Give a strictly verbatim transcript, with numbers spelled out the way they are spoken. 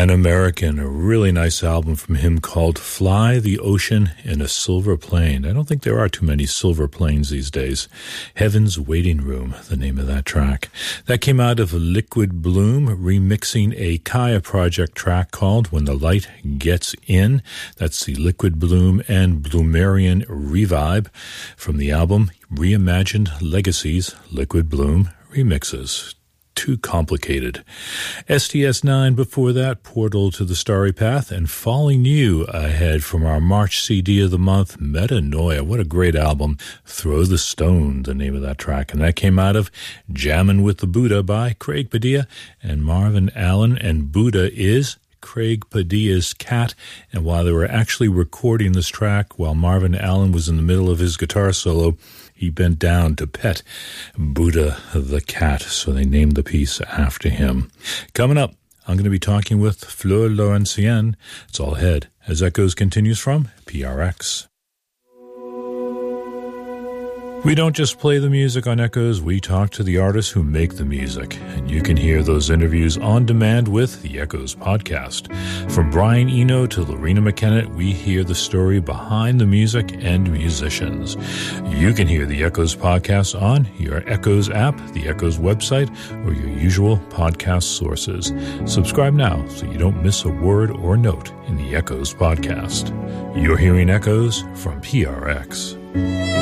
Pan American, a really nice album from him called Fly the Ocean in a Silver Plane. I don't think there are too many silver planes these days. Heaven's Waiting Room, the name of that track. That came out of Liquid Bloom, remixing a Kaya Project track called When the Light Gets In. That's the Liquid Bloom and Bloomerian Revibe from the album Reimagined Legacies, Liquid Bloom Remixes. Too complicated. S T S nine before that, Portal to the Starry Path, and Falling You ahead from our March C D of the month, Metanoia. What a great album. Throw the Stone, the name of that track. And that came out of Jammin' with the Buddha by Craig Padilla and Marvin Allen. And Buddha is Craig Padilla's cat, and while they were actually recording this track, while Marvin Allen was in the middle of his guitar solo, he bent down to pet Buddha the cat, so they named the piece after him. Coming up, I'm going to be talking with Fleur Laurentienne. It's all ahead as Echoes continues from P R X. We don't just play the music on Echoes, we talk to the artists who make the music. And you can hear those interviews on demand with the Echoes podcast. From Brian Eno to Lorena McKenna, we hear the story behind the music and musicians. You can hear the Echoes podcast on your Echoes app, the Echoes website, or your usual podcast sources. Subscribe now so you don't miss a word or note in the Echoes podcast. You're hearing Echoes from P R X.